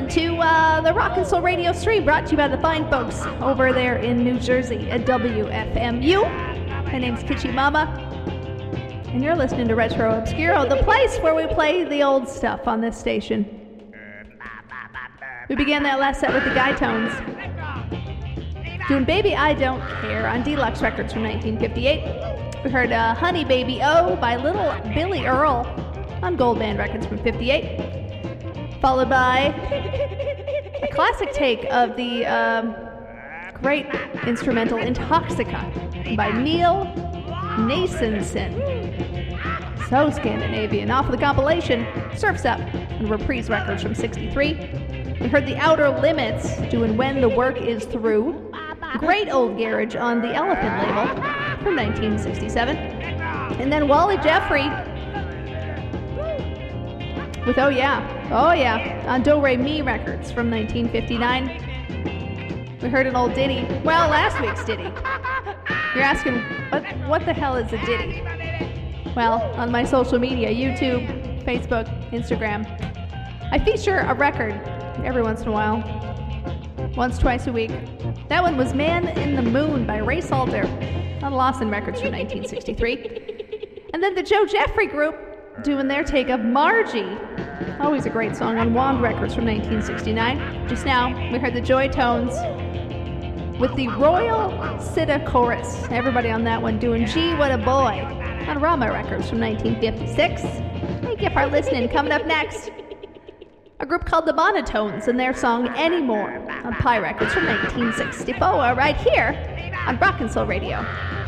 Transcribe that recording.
listening to the Rock and Soul Radio stream brought to you by the fine folks over there in New Jersey at WFMU. My name's Kitschy Mama, and you're listening to Retro Obscuro, the place where we play the old stuff on this station. We began that last set with the Guy Tones, doing Baby I Don't Care on Deluxe Records from 1958. We heard Honey Baby Oh by Little Billy Earl on Gold Band Records from 58. Followed by a classic take of the great instrumental Intoxica by Neil Nasonson. So Scandinavian. Off of the compilation Surf's Up on Reprise Records from 63. We heard The Outer Limits doing When the Work Is Through. Great Old Garage on the Elephant label from 1967. And then Wally Jeffrey with Oh Yeah, on Do Re Mi Records from 1959. We heard an old ditty. Well, last week's ditty. You're asking, what the hell is a ditty? Well, on my social media, YouTube, Facebook, Instagram, I feature a record every once in a while. Once, twice a week. That one was Man in the Moon by Ray Salter on Lawson Records from 1963. And then the Joe Jeffrey Group doing their take of Margie. Always a great song on Wand Records from 1969. Just now, we heard the Joy Tones with the Royal Sitta Chorus. Everybody on that one doing Gee What a Boy on Rama Records from 1956. Thank you for listening. Coming up next, a group called the Monotones and their song Anymore on Pi Records from 1964, right here on Rock and Soul Radio.